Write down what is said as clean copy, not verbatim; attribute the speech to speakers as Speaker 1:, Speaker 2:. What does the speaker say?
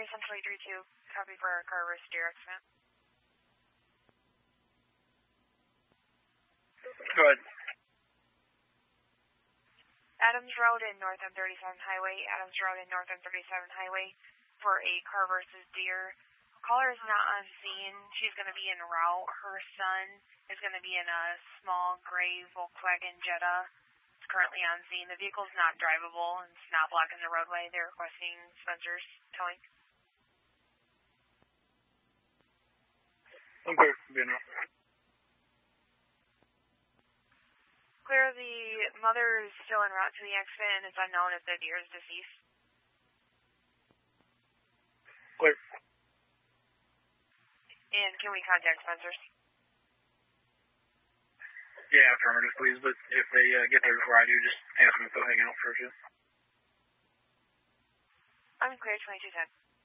Speaker 1: Central 832. Copy for our car risk deer accident.
Speaker 2: Go ahead.
Speaker 1: Adams Road and North M37 Highway. Adams Road and North M37 Highway for a car versus deer. Caller is not on scene. She's going to be en route. Her son is going to be in a small gray Volkswagen Jetta. It's currently on scene. The vehicle is not drivable and it's not blocking the roadway. They're requesting Spencer's towing.
Speaker 2: Okay, good enough.
Speaker 1: Clear, the mother is still en route to the accident and it's unknown if the deer is deceased.
Speaker 2: Clear.
Speaker 1: And can we contact Spencer's?
Speaker 2: Yeah, affirmative, please. But if they get there before I do, just ask them if they'll hang out for a few.
Speaker 1: I'm clear, 2210.